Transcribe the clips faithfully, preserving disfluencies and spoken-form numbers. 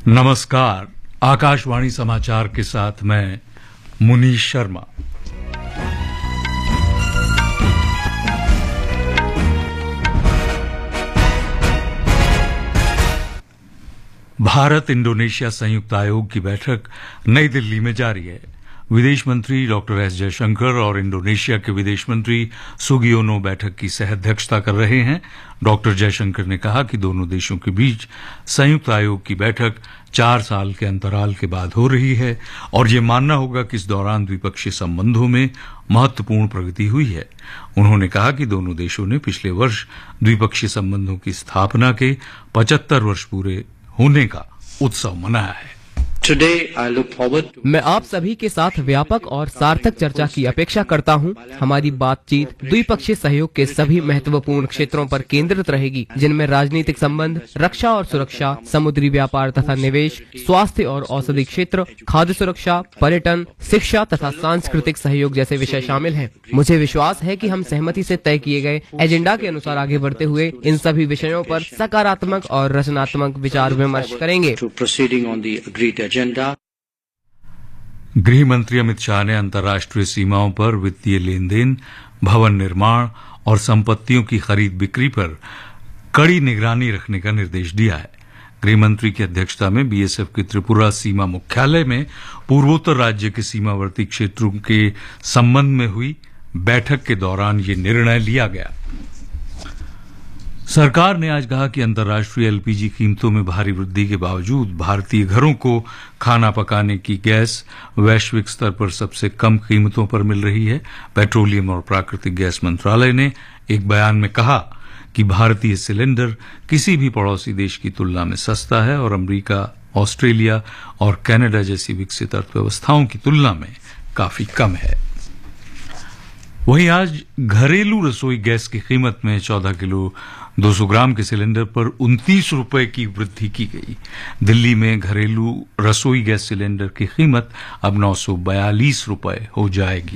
नमस्कार। आकाशवाणी समाचार के साथ मैं मुनीश शर्मा। भारत इंडोनेशिया संयुक्त आयोग की बैठक नई दिल्ली में जारी है। विदेश मंत्री डॉक्टर एस जयशंकर और इंडोनेशिया के विदेश मंत्री सुगियोनो बैठक की सह अध्यक्षता कर रहे हैं। डॉक्टर जयशंकर ने कहा कि दोनों देशों के बीच संयुक्त आयोग की बैठक चार साल के अंतराल के बाद हो रही है और ये मानना होगा कि इस दौरान द्विपक्षीय संबंधों में महत्वपूर्ण प्रगति हुई है। उन्होंने कहा कि दोनों देशों ने पिछले वर्ष द्विपक्षीय संबंधों की स्थापना के पचहत्तर वर्ष पूरे होने का उत्सव मनाया है। Today, I look forward to... मैं आप सभी के साथ व्यापक और सार्थक चर्चा की अपेक्षा करता हूं। हमारी बातचीत द्विपक्षीय सहयोग के सभी महत्वपूर्ण क्षेत्रों पर केंद्रित रहेगी, जिनमें राजनीतिक संबंध, रक्षा और सुरक्षा, समुद्री व्यापार तथा निवेश, स्वास्थ्य और औषधि क्षेत्र, खाद्य सुरक्षा, पर्यटन, शिक्षा तथा सांस्कृतिक सहयोग जैसे विषय शामिल हैं। मुझे विश्वास है कि हम सहमति से तय किए गए एजेंडा के अनुसार आगे बढ़ते हुए इन सभी विषयों पर सकारात्मक और रचनात्मक विचार विमर्श करेंगे। गृह मंत्री अमित शाह ने अंतर्राष्ट्रीय सीमाओं पर वित्तीय लेन देन, भवन निर्माण और संपत्तियों की खरीद बिक्री पर कड़ी निगरानी रखने का निर्देश दिया है। गृह मंत्री की अध्यक्षता में बीएसएफ के त्रिपुरा सीमा मुख्यालय में पूर्वोत्तर राज्य के सीमावर्ती क्षेत्रों के संबंध में हुई बैठक के दौरान ये निर्णय लिया गया। सरकार ने आज कहा कि अंतर्राष्ट्रीय एलपीजी कीमतों में भारी वृद्धि के बावजूद भारतीय घरों को खाना पकाने की गैस वैश्विक स्तर पर सबसे कम कीमतों पर मिल रही है। पेट्रोलियम और प्राकृतिक गैस मंत्रालय ने एक बयान में कहा कि भारतीय सिलेंडर किसी भी पड़ोसी देश की तुलना में सस्ता है और अमेरिका, ऑस्ट्रेलिया और कनाडा जैसी विकसित अर्थव्यवस्थाओं की तुलना में काफी कम है। वहीं आज घरेलू रसोई गैस की कीमत में चौदह किलो दो सौ ग्राम के सिलेंडर पर उनतीस रुपए की वृद्धि की गई। दिल्ली में घरेलू रसोई गैस सिलेंडर की कीमत अब नौ सौ बयालीस रुपए हो जाएगी।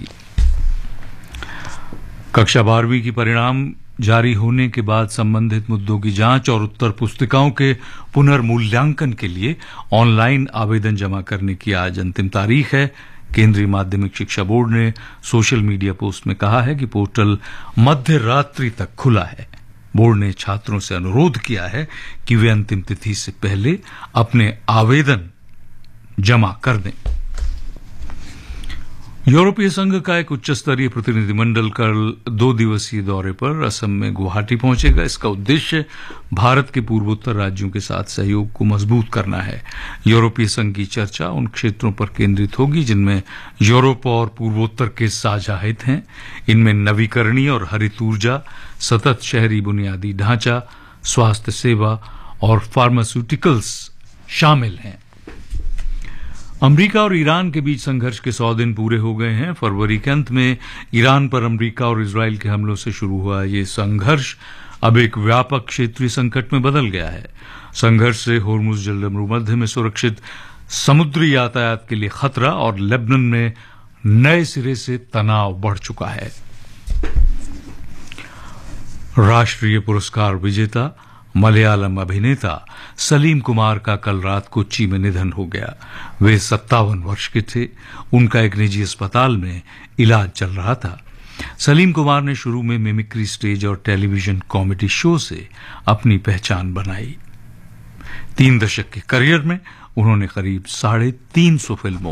कक्षा बारहवीं की परिणाम जारी होने के बाद संबंधित मुद्दों की जांच और उत्तर पुस्तिकाओं के पुनर्मूल्यांकन के लिए ऑनलाइन आवेदन जमा करने की आज अंतिम तारीख है। केंद्रीय माध्यमिक शिक्षा बोर्ड ने सोशल मीडिया पोस्ट में कहा है कि पोर्टल मध्य रात्रि तक खुला है। बोर्ड ने छात्रों से अनुरोध किया है कि वे अंतिम तिथि से पहले अपने आवेदन जमा कर दें। यूरोपीय संघ का एक उच्च स्तरीय प्रतिनिधिमंडल कल दो दिवसीय दौरे पर असम में गुवाहाटी पहुंचेगा। इसका उद्देश्य भारत के पूर्वोत्तर राज्यों के साथ सहयोग को मजबूत करना है। यूरोपीय संघ की चर्चा उन क्षेत्रों पर केंद्रित होगी जिनमें यूरोप और पूर्वोत्तर के साझा हित हैं। इनमें नवीकरणीय और हरित ऊर्जा, सतत शहरी बुनियादी ढांचा, स्वास्थ्य सेवा और फार्मास्यूटिकल्स शामिल हैं। अमेरिका और ईरान के बीच संघर्ष के सौ दिन पूरे हो गए हैं। फरवरी के अंत में ईरान पर अमेरिका और इजराइल के हमलों से शुरू हुआ ये संघर्ष अब एक व्यापक क्षेत्रीय संकट में बदल गया है। संघर्ष से होर्मुज जलमरूमध्य में सुरक्षित समुद्री यातायात के लिए खतरा और लेबनान में नए सिरे से तनाव बढ़ चुका है। राष्ट्रीय पुरस्कार विजेता मलयालम अभिनेता सलीम कुमार का कल रात कोच्चि में निधन हो गया। वे सत्तावन वर्ष के थे। उनका एक निजी अस्पताल में इलाज चल रहा था। सलीम कुमार ने शुरू में मिमिक्री स्टेज और टेलीविजन कॉमेडी शो से अपनी पहचान बनाई। तीन दशक के करियर में उन्होंने करीब साढ़े तीन सौ फिल्मों